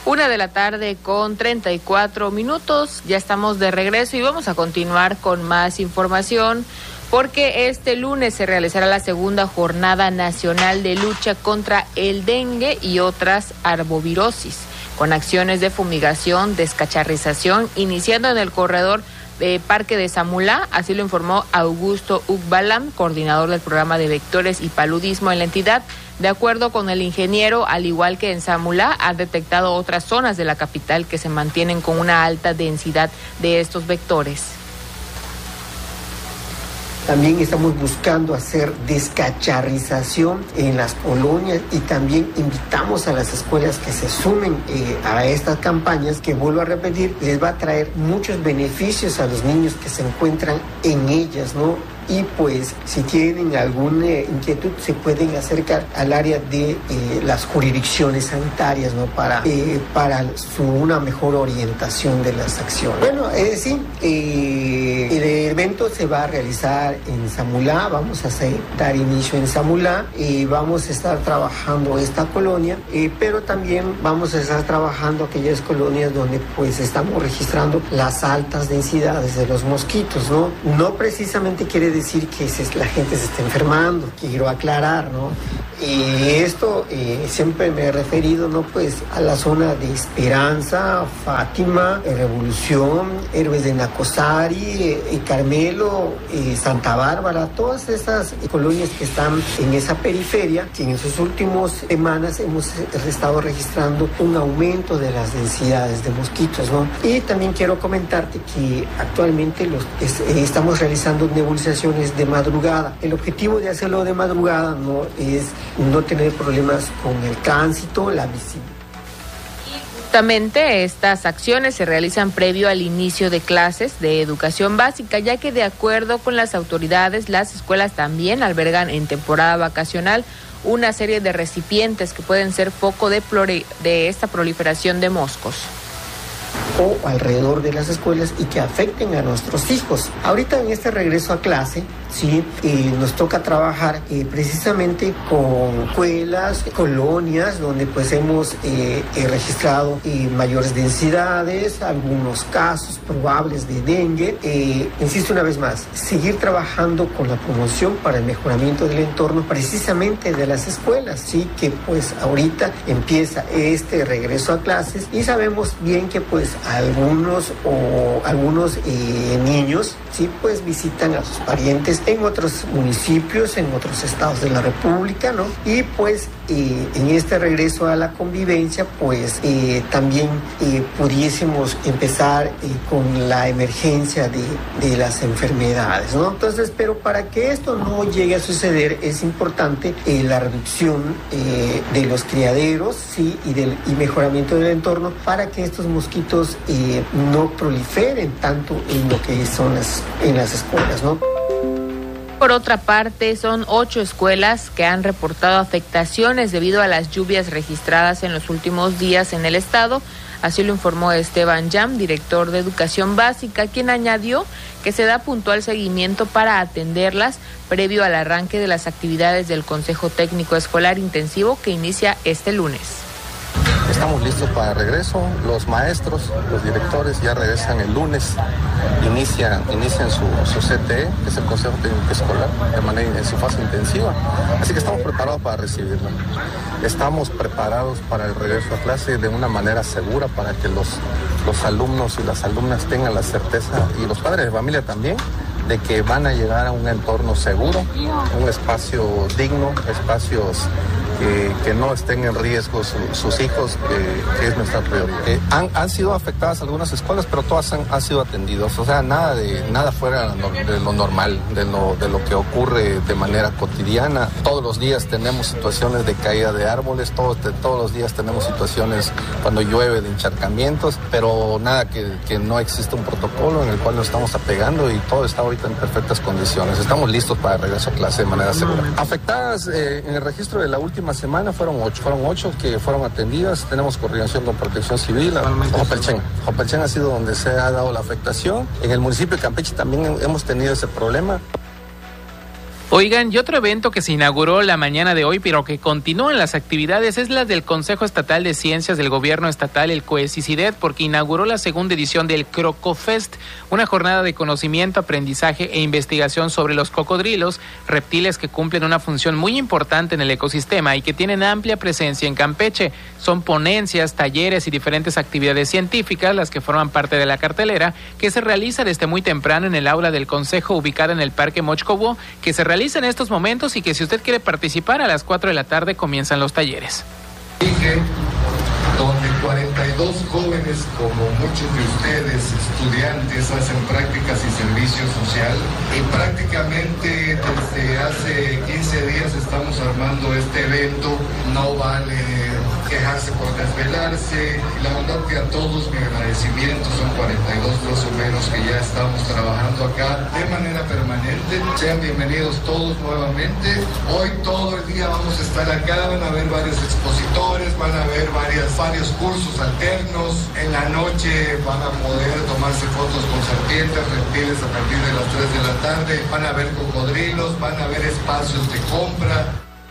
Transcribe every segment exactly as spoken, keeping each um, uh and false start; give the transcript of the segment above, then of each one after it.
Una de la tarde con treinta y cuatro minutos, ya estamos de regreso y vamos a continuar con más información porque este lunes se realizará la segunda jornada nacional de lucha contra el dengue y otras arbovirosis, con acciones de fumigación, descacharrización, iniciando en el corredor de Parque de Samulá, así lo informó Augusto Ugbalam, coordinador del programa de vectores y paludismo en la entidad. De acuerdo con el ingeniero, al igual que en Samulá, ha detectado otras zonas de la capital que se mantienen con una alta densidad de estos vectores. También estamos buscando hacer descacharrización en las colonias y también invitamos a las escuelas que se sumen eh, a estas campañas, que vuelvo a repetir, les va a traer muchos beneficios a los niños que se encuentran en ellas, ¿no? Y pues si tienen alguna inquietud se pueden acercar al área de eh, las jurisdicciones sanitarias, ¿no? Para, eh, para su, una mejor orientación de las acciones. Bueno, es decir, eh, el evento se va a realizar en Samulá, vamos a hacer, dar inicio en Samulá y vamos a estar trabajando esta colonia, eh, pero también vamos a estar trabajando aquellas colonias donde pues estamos registrando las altas densidades de los mosquitos, ¿no? No precisamente quiere decir decir que la gente se está enfermando, quiero aclarar, ¿no? Y esto eh, siempre me he referido, ¿no? Pues a la zona de Esperanza, Fátima, Revolución, Héroes de Nacosari, eh, Carmelo, eh, Santa Bárbara, todas esas colonias que están en esa periferia, que en sus últimas semanas hemos estado registrando un aumento de las densidades de mosquitos, ¿no? Y también quiero comentarte que actualmente los, es, eh, estamos realizando nebulizaciones de madrugada. El objetivo de hacerlo de madrugada, ¿no? Es no tener problemas con el tránsito, la visibilidad. Justamente estas acciones se realizan previo al inicio de clases de educación básica, ya que de acuerdo con las autoridades, las escuelas también albergan en temporada vacacional una serie de recipientes que pueden ser foco de, plore, de esta proliferación de moscos. O alrededor de las escuelas y que afecten a nuestros hijos. Ahorita en este regreso a clase, sí, eh, nos toca trabajar eh, precisamente con escuelas, colonias, donde pues hemos eh, eh, registrado eh, mayores densidades, algunos casos probables de dengue. Eh, insisto una vez más, seguir trabajando con la promoción para el mejoramiento del entorno precisamente de las escuelas, sí, que pues ahorita empieza este regreso a clases y sabemos bien que pues algunos o algunos eh, niños sí pues visitan a sus parientes en otros municipios, en otros estados de la República, ¿no? Y pues eh, en este regreso a la convivencia pues eh, también eh, pudiésemos empezar eh, con la emergencia de, de las enfermedades, ¿no? Entonces, pero para que esto no llegue a suceder es importante eh, la reducción eh, de los criaderos, sí, y del y mejoramiento del entorno para que estos mosquitos eh, no proliferen tanto en lo que son las en las escuelas, ¿no? Por otra parte, son ocho escuelas que han reportado afectaciones debido a las lluvias registradas en los últimos días en el estado. Así lo informó Esteban Yam, director de Educación Básica, quien añadió que se da puntual seguimiento para atenderlas previo al arranque de las actividades del Consejo Técnico Escolar Intensivo que inicia este lunes. Estamos listos para el regreso, los maestros, los directores ya regresan el lunes, inician, inician su, su C T E, que es el Consejo Técnico Escolar, de manera en su fase intensiva, así que estamos preparados para recibirlo. Estamos preparados para el regreso a clase de una manera segura para que los, los alumnos y las alumnas tengan la certeza, y los padres de familia también, de que van a llegar a un entorno seguro, un espacio digno, espacios que, que no estén en riesgo su, sus hijos, que, que es nuestra prioridad. Eh, han, han sido afectadas algunas escuelas, pero todas han, han sido atendidas, o sea, nada de nada fuera de lo normal, de lo, de lo que ocurre de manera cotidiana. Todos los días tenemos situaciones de caída de árboles, todos, de, todos los días tenemos situaciones cuando llueve de encharcamientos, pero nada que, que no existe un protocolo en el cual nos estamos apegando y todo está ahorita en perfectas condiciones. Estamos listos para el regreso a clase de manera segura. Afectadas eh, en el registro de la última semana fueron ocho, fueron ocho que fueron atendidas. Tenemos coordinación con Protección Civil. Jopelchen. Jopelchen ha sido donde se ha dado la afectación. En el municipio de Campeche también hemos tenido ese problema. Oigan, y otro evento que se inauguró la mañana de hoy, pero que continúan las actividades, es la del Consejo Estatal de Ciencias del Gobierno Estatal, el COECICIDET, porque inauguró la segunda edición del CrocoFest, una jornada de conocimiento, aprendizaje e investigación sobre los cocodrilos, reptiles que cumplen una función muy importante en el ecosistema y que tienen amplia presencia en Campeche. Son ponencias, talleres y diferentes actividades científicas las que forman parte de la cartelera, que se realiza desde muy temprano en el aula del Consejo, ubicada en el Parque Mochcobo, que se realiza en estos momentos y que si usted quiere participar, a las cuatro de la tarde comienzan los talleres. Donde cuarenta y dos jóvenes, como muchos de ustedes, estudiantes, hacen prácticas y servicio social. Y prácticamente desde hace quince días estamos armando este evento. No vale quejarse por desvelarse. La verdad que a todos mi agradecimiento, son cuarenta y dos más o menos que ya estamos trabajando acá de manera permanente. Sean bienvenidos todos nuevamente. Hoy todo el día vamos a estar acá, van a haber varios expositores, van a haber varias varios cursos alternos. En la noche van a poder tomarse fotos con serpientes, reptiles a partir de las tres de la tarde. Van a haber cocodrilos, van a haber espacios de compra.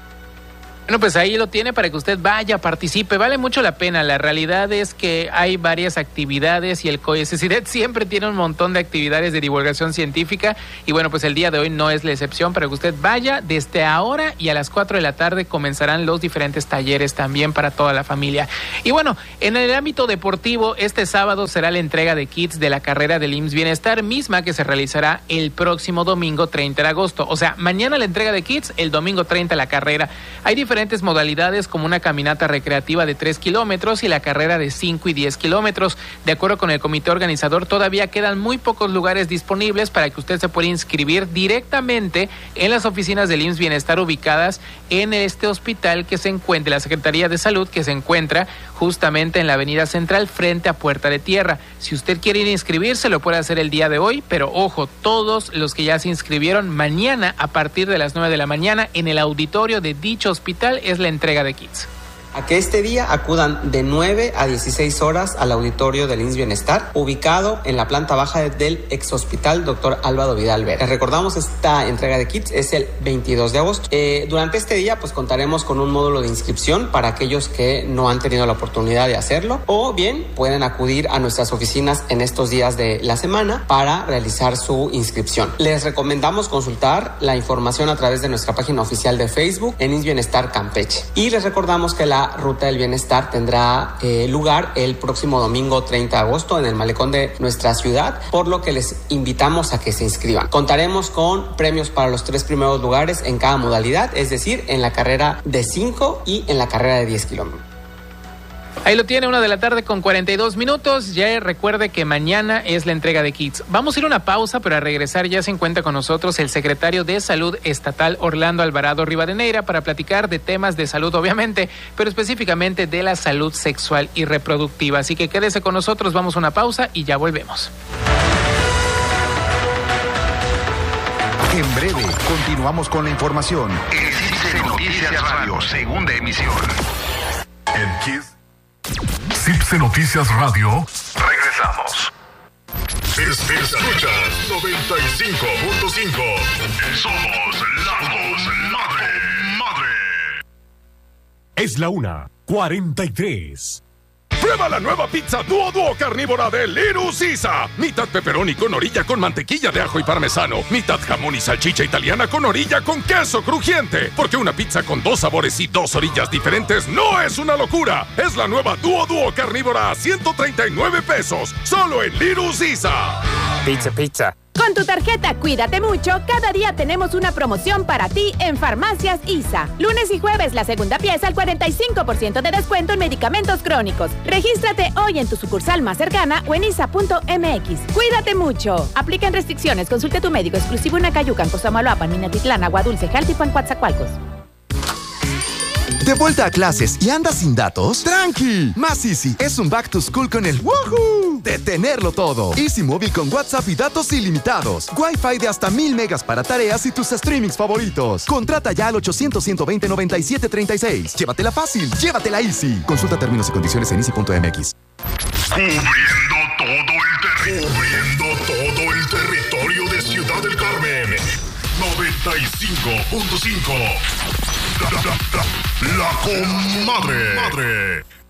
Bueno, pues ahí lo tiene para que usted vaya, participe, vale mucho la pena. La realidad es que hay varias actividades y el COECICIDET siempre tiene un montón de actividades de divulgación científica y bueno, pues el día de hoy no es la excepción para que usted vaya. Desde ahora y a las cuatro de la tarde comenzarán los diferentes talleres también para toda la familia. Y bueno, en el ámbito deportivo, este sábado será la entrega de kits de la carrera del I M S S Bienestar, misma que se realizará el próximo domingo treinta de agosto. O sea, mañana la entrega de kits, el domingo treinta la carrera. Hay diferentes diferentes modalidades como una caminata recreativa de tres kilómetros y la carrera de cinco y diez kilómetros. De acuerdo con el comité organizador, todavía quedan muy pocos lugares disponibles para que usted se pueda inscribir directamente en las oficinas del I M S S Bienestar ubicadas en este hospital que se encuentra, la Secretaría de Salud, que se encuentra justamente en la Avenida Central frente a Puerta de Tierra. Si usted quiere ir a inscribirse, lo puede hacer el día de hoy, pero ojo, todos los que ya se inscribieron, mañana a partir de las nueve de la mañana en el auditorio de dicho hospital es la entrega de kits. A que este día acudan de nueve a dieciséis horas al auditorio del I M S S Bienestar, ubicado en la planta baja del ex hospital doctor Álvaro Vidal Vera. Les recordamos, esta entrega de kits es el veintidós de agosto. Eh, durante este día, pues contaremos con un módulo de inscripción para aquellos que no han tenido la oportunidad de hacerlo, o bien pueden acudir a nuestras oficinas en estos días de la semana para realizar su inscripción. Les recomendamos consultar la información a través de nuestra página oficial de Facebook en I M S S Bienestar Campeche. Y les recordamos que la Ruta del Bienestar tendrá eh, lugar el próximo domingo treinta de agosto en el malecón de nuestra ciudad, por lo que les invitamos a que se inscriban. Contaremos con premios para los tres primeros lugares en cada modalidad, es decir, en la carrera de cinco y en la carrera de diez kilómetros. Ahí lo tiene, una de la tarde con cuarenta y dos minutos. Ya recuerde que mañana es la entrega de kits. Vamos a ir a una pausa, pero al regresar ya se encuentra con nosotros el secretario de Salud Estatal, Orlando Alvarado Rivadeneira, para platicar de temas de salud, obviamente, pero específicamente de la salud sexual y reproductiva. Así que quédese con nosotros, vamos a una pausa y ya volvemos. En breve, continuamos con la información. En C I P Noticias Radio, segunda emisión. En Kiss. C I P C Noticias Radio. Regresamos. Es, escuchas noventa y cinco punto cinco. Somos la voz madre. Madre. Es la una, cuarenta y tres. Prueba la nueva pizza Duo Duo carnívora de Little Caesar. Mitad pepperoni con orilla con mantequilla de ajo y parmesano. Mitad jamón y salchicha italiana con orilla con queso crujiente. Porque una pizza con dos sabores y dos orillas diferentes no es una locura. Es la nueva Duo Duo carnívora a ciento treinta y nueve pesos. Solo en Little Caesar. Pizza, pizza. Con tu tarjeta Cuídate Mucho, cada día tenemos una promoción para ti en Farmacias I S A. Lunes y jueves, la segunda pieza al cuarenta y cinco por ciento de descuento en medicamentos crónicos. Regístrate hoy en tu sucursal más cercana o en isa punto m x. Cuídate Mucho. Aplican restricciones. Consulte a tu médico exclusivo en Acayucan, Cosamaloapan, Minatitlán, Agua Dulce, Jaltipan, Coatzacoalcos. ¿De vuelta a clases y andas sin datos? ¡Tranqui! Más Easy es un back to school con el ¡Woohoo! De tenerlo todo. Easy Móvil con WhatsApp y datos ilimitados. Wi-Fi de hasta mil megas para tareas y tus streamings favoritos. Contrata ya al ochocientos, ciento veinte, noventa y siete treinta y seis. Llévatela fácil, llévatela Easy. Consulta términos y condiciones en easy punto m x. Cubriendo todo el territorio. Cubriendo todo el territorio de Ciudad del Carmen. noventa y cinco punto cinco. La, la, la, la comadre. Madre.